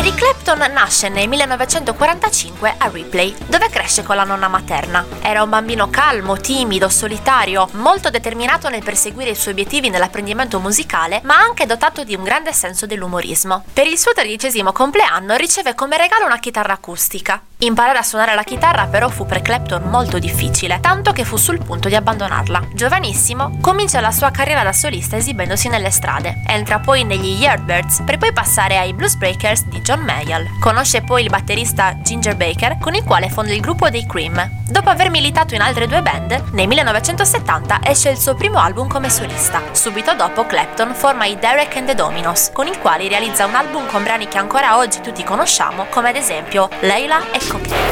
Eric Clapton nasce nel 1945 a Ripley, dove cresce con la nonna materna. Era un bambino calmo, timido, solitario, molto determinato nel perseguire i suoi obiettivi nell'apprendimento musicale, ma anche dotato di un grande senso dell'umorismo. Per il suo 13° compleanno riceve come regalo una chitarra acustica. Imparare a suonare la chitarra però fu per Clapton molto difficile, tanto che fu sul punto di abbandonarla. Giovanissimo, comincia la sua carriera da solista esibendosi nelle strade. Entra poi negli Yardbirds, per poi passare ai Blues Breakers di John Mayall. Conosce poi il batterista Ginger Baker, con il quale fonda il gruppo dei Cream. Dopo aver militato in altre 2 band, nel 1970 esce il suo primo album come solista. Subito dopo Clapton forma i Derek and the Dominos, con il quale realizza un album con brani che ancora oggi tutti conosciamo, come ad esempio Layla e Cocaine.